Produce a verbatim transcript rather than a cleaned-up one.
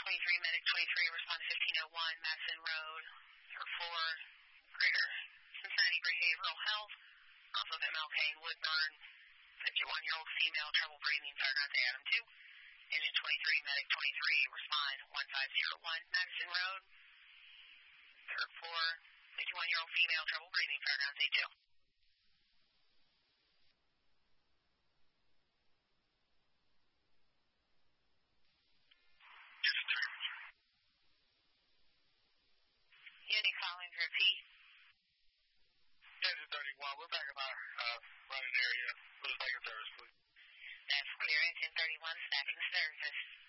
twenty-three, medic twenty-three, respond to fifteen oh one, Madison Road, or four, Greater Cincinnati Behavioral Health, off of M L K Woodburn, fifty-one-year-old female, trouble breathing, Sargent Adam two. Engine twenty-three, medic twenty-three, respond one five zero one, Madison Road, third floor, fifty-one-year-old female, trouble breathing, Sargent A two. Unit following to repeat. Engine thirty-one, we're back in our uh, running area. We're just taking service, please. That's clear, engine thirty-one, stacking service.